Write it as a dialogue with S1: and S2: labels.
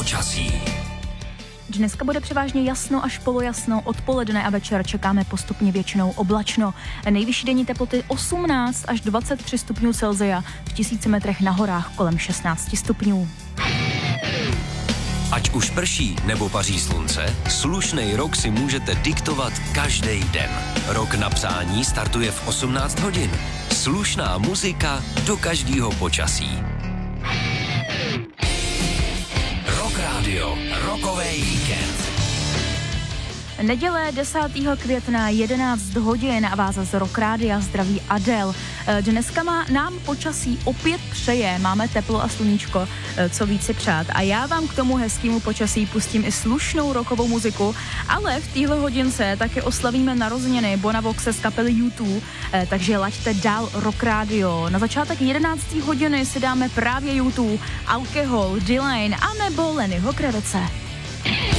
S1: počasí.
S2: Dneska bude převážně jasno až polojasno, odpoledne a večer čekáme postupně většinou oblačno. Nejvyšší denní teploty 18 až 23 stupňů Celsia, v 1000 metrech na horách kolem 16 stupňů.
S1: Ať už prší nebo paří slunce, slušnej rok si můžete diktovat každý den. Rok na přání startuje v 18 hodin. Slušná muzika do každého počasí. Rock Radio, rokový víkend.
S2: Neděle 10. května 11 hodin a vás z Rock Rádia zdraví Adel. Dneska nám počasí opět přeje, máme teplo a sluníčko, co víc si přát. A já vám k tomu hezkému počasí pustím i slušnou rockovou muziku, ale v téhle hodince taky oslavíme narozeniny Bona Voxe z kapely U2, takže laďte dál Rock Radio. Na začátek 11. hodiny si dáme právě U2, Alkohol, D-Line a nebo Lennyho Kravitze.